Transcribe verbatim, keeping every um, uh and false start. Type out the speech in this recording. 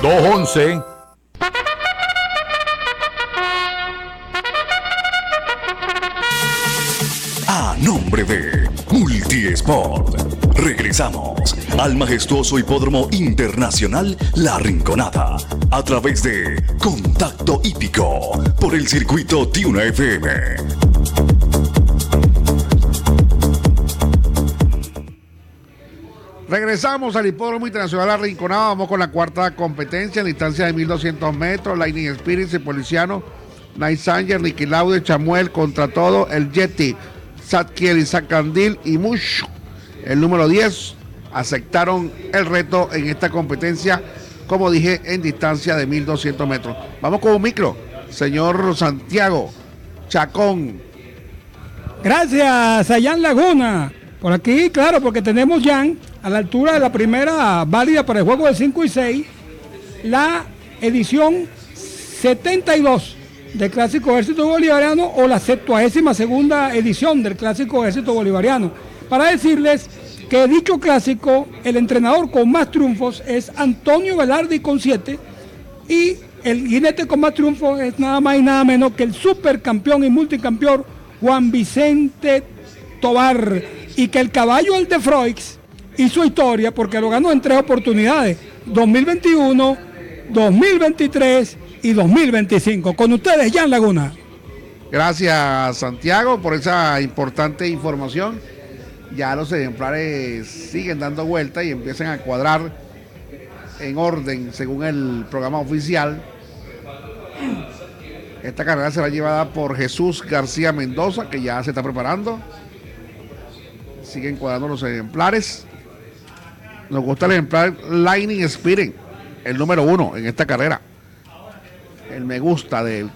once. A nombre de Multiesport, regresamos al majestuoso Hipódromo Internacional La Rinconada a través de Contacto Hípico por el circuito Tiuna F M. Regresamos al Hipódromo Internacional La Rinconada. Vamos con la cuarta competencia en la distancia de mil doscientos metros. Lightning Spirit y Policiano, Night Sanger, Nicky Laude, Chamuel, Contra Todo, el Yeti, Sadkiel, Isaac Candil y Mush, el número diez, aceptaron el reto en esta competencia, como dije, en distancia de mil doscientos metros. Vamos con un micro, señor Santiago Chacón. Gracias a Jan Laguna. Por aquí, claro, porque tenemos Jan a la altura de la primera válida para el juego de cinco y seis, la edición setenta y dos del Clásico Ejército Bolivariano o la septuagésima segunda edición del Clásico Ejército Bolivariano. Para decirles que dicho clásico, el entrenador con más triunfos es Antonio Velarde con siete, y el jinete con más triunfos es nada más y nada menos que el supercampeón y multicampeón Juan Vicente Tobar, y que el caballo el de Froix hizo historia porque lo ganó en tres oportunidades: dos mil veintiuno, dos mil veintitrés y dos mil veinticinco. Con ustedes, Jan Laguna. Gracias, Santiago, por esa importante información. Ya los ejemplares siguen dando vuelta y empiezan a cuadrar en orden según el programa oficial. Esta carrera será llevada por Jesús García Mendoza, que ya se está preparando. Siguen cuadrando los ejemplares. Nos gusta el ejemplar Lightning Spirit, el número uno en esta carrera. El me gusta del